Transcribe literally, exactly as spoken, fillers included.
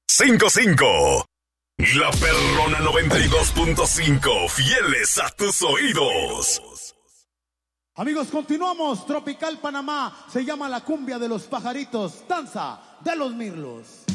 cinco cinco. La Perrona noventa y dos punto cinco, fieles a tus oídos. Amigos, continuamos. Tropical Panamá se llama La Cumbia de los Pajaritos, danza de los mirlos.